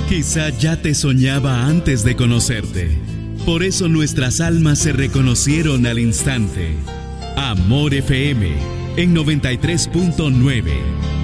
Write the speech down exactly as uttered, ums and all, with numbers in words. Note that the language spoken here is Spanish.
Quizá ya te soñaba antes de conocerte. Por eso nuestras almas se reconocieron al instante. Amor F M en noventa y tres punto nueve.